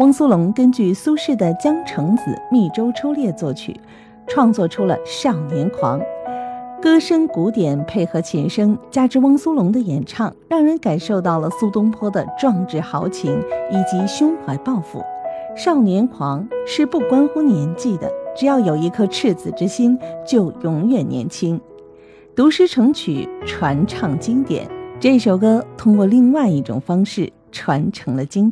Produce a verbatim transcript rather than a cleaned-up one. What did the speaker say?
汪苏泷根据苏轼的《江城子·密州抽猎》作曲，创作出了《少年狂》。歌声鼓点配合琴声，加之汪苏泷的演唱，让人感受到了苏东坡的壮志豪情以及胸怀抱负。少年狂是不关乎年纪的，只要有一颗赤子之心，就永远年轻。读诗成曲，传唱经典，这首歌通过另外一种方式传承了经典。